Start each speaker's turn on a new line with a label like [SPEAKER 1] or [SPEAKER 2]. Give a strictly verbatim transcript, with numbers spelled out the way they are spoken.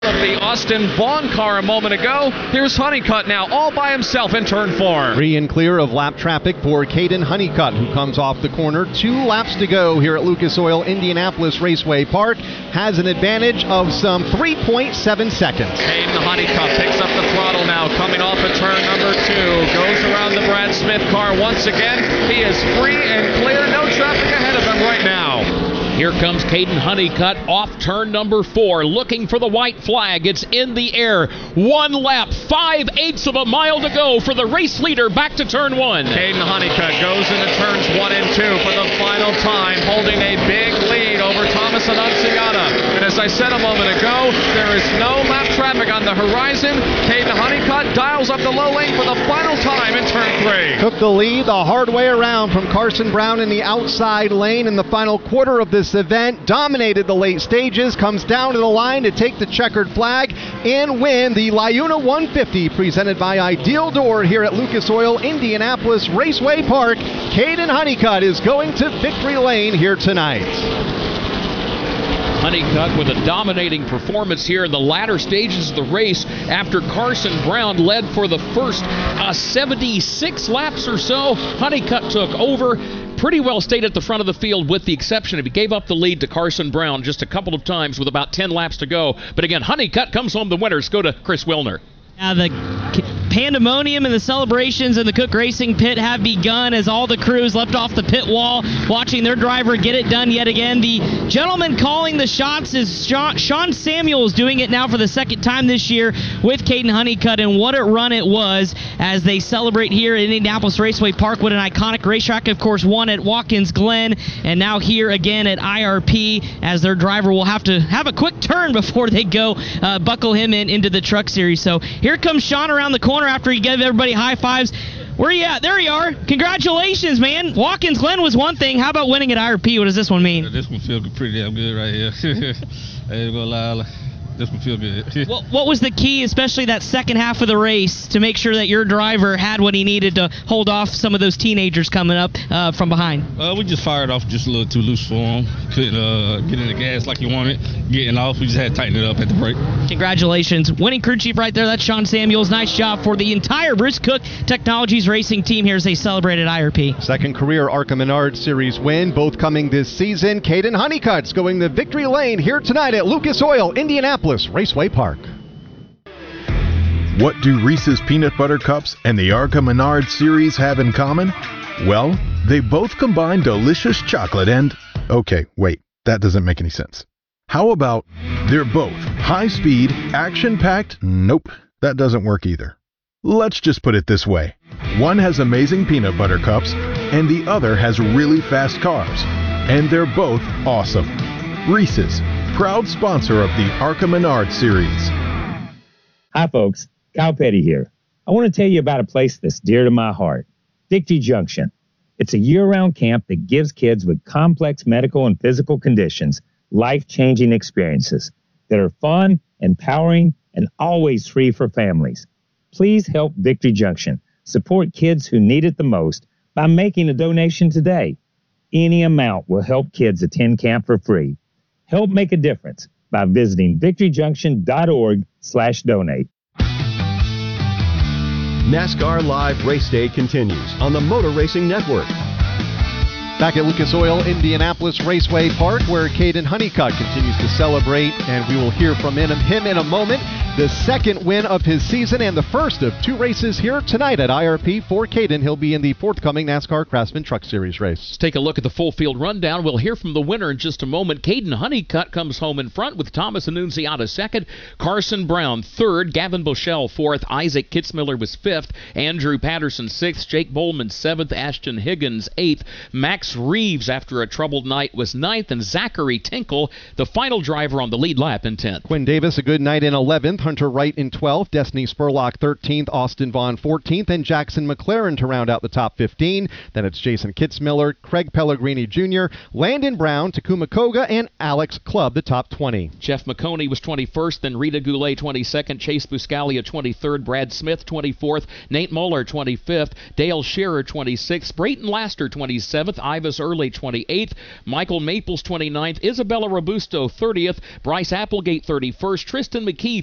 [SPEAKER 1] Of the Austin Vaughn car a moment ago. Here's Honeycutt now all by himself in turn four.
[SPEAKER 2] Free and clear of lap traffic for Caden Honeycutt, who comes off the corner. Two laps to go here at Lucas Oil Indianapolis Raceway Park. Has an advantage of some three point seven seconds.
[SPEAKER 1] Caden Honeycutt picks up the throttle now, coming off of turn number two. Goes around the Brad Smith car once again. He is free and clear. No traffic ahead of him right now.
[SPEAKER 3] Here comes Caden Honeycutt off turn number four, looking for the white flag. It's in the air. One lap, five-eighths of a mile to go for the race leader back to turn one.
[SPEAKER 1] Caden Honeycutt goes into turns one and two for the final time, holding a big lead over Thomas Annunziata. And as I said a moment ago, there is no lap traffic on the horizon. Caden Honeycutt dials up the low lane for the final time in turn three.
[SPEAKER 2] Took the lead the hard way around from Carson Brown in the outside lane in the final quarter of this event. Dominated the late stages, comes down to the line to take the checkered flag and win the LiUNA one fifty presented by Ideal Door here at Lucas Oil Indianapolis Raceway Park. Caden Honeycutt is going to victory lane here tonight.
[SPEAKER 3] Honeycutt with a dominating performance here in the latter stages of the race after Carson Brown led for the first uh, seventy-six laps or so. Honeycutt took over. Pretty well stayed at the front of the field with the exception of he gave up the lead to Carson Brown just a couple of times with about ten laps to go. But again, Honeycutt comes home the winner. Let's go to Chris Wilner.
[SPEAKER 4] Uh, the pandemonium and the celebrations in the Cook Racing pit have begun as all the crews left off the pit wall watching their driver get it done yet again. The gentleman calling the shots is Sean, Sean Samuels, doing it now for the second time this year with Caden Honeycutt, and what a run it was as they celebrate here at Indianapolis Raceway Park with an iconic racetrack, of course, one at Watkins Glen, and now here again at I R P as their driver will have to have a quick turn before they go uh, buckle him in into the Truck Series. So here comes Sean around the corner after he gave everybody high fives. Where are you at? There you are. Congratulations, man. Watkins Glen was one thing. How about winning at I R P? What does this one mean?
[SPEAKER 5] This one feels pretty damn good right here. I ain't gonna lie. This one feel good.
[SPEAKER 4] what, what was the key, especially that second half of the race, to make sure that your driver had what he needed to hold off some of those teenagers coming up uh, from behind?
[SPEAKER 5] Uh, we just fired off just a little too loose for him. Couldn't uh, get in the gas like he wanted. Getting off, we just had to tighten it up at the brake.
[SPEAKER 4] Congratulations. Winning crew chief right there. That's Sean Samuels. Nice job for the entire Bruce Cook Technologies racing team here as they celebrated I R P.
[SPEAKER 2] Second career ARCA Menard Series win, both coming this season. Caden Honeycutt's going the victory lane here tonight at Lucas Oil Indianapolis Raceway Park.
[SPEAKER 6] What do Reese's Peanut Butter Cups and the ARCA Menard Series have in common? Well, they both combine delicious chocolate and... Okay, wait, that doesn't make any sense. How about they're both high-speed, action-packed... Nope, that doesn't work either. Let's just put it this way. One has amazing peanut butter cups, and the other has really fast cars. And they're both awesome. Reese's, proud sponsor of the ARCA Menard Series.
[SPEAKER 7] Hi, folks. Kyle Petty here. I want to tell you about a place that's dear to my heart, Victory Junction. It's a year-round camp that gives kids with complex medical and physical conditions life-changing experiences that are fun, empowering, and always free for families. Please help Victory Junction support kids who need it the most by making a donation today. Any amount will help kids attend camp for free. Help make a difference by visiting victoryjunction.org slash donate.
[SPEAKER 8] NASCAR Live Race Day continues on the Motor Racing Network.
[SPEAKER 2] Back at Lucas Oil Indianapolis Raceway Park, where Caden Honeycutt continues to celebrate, and we will hear from him in a moment. The second win of his season and the first of two races here tonight at I R P for Caden. He'll be in the forthcoming NASCAR Craftsman Truck Series race.
[SPEAKER 3] Let's take a look at the full field rundown. We'll hear from the winner in just a moment. Caden Honeycutt comes home in front with Thomas Annunziata second, Carson Brown third, Gavin Boschel fourth, Isaac Kitzmiller was fifth, Andrew Patterson sixth, Jake Bowman seventh, Ashton Higgins eighth, Max Reeves after a troubled night was ninth, and Zachary Tinkle, the final driver on the lead lap, in tenth.
[SPEAKER 2] Quinn Davis a good night in eleventh. Hunter Wright in twelfth, Destiny Spurlock thirteenth, Austin Vaughn fourteenth, and Jackson McLaren to round out the top fifteen. Then it's Jason Kitzmiller, Craig Pellegrini Junior, Landon Brown, Takuma Koga, and Alex Clubb, the top twenty.
[SPEAKER 3] Jeff McConey was twenty-first, then Rita Goulet twenty-second, Chase Buscalia twenty-third, Brad Smith twenty-fourth, Nate Muller twenty-fifth, Dale Scherer twenty-sixth, Brayton Laster twenty-seventh, Ivis Early twenty-eighth, Michael Maples twenty-ninth, Isabella Robusto thirtieth, Bryce Applegate thirty-first, Tristan McKee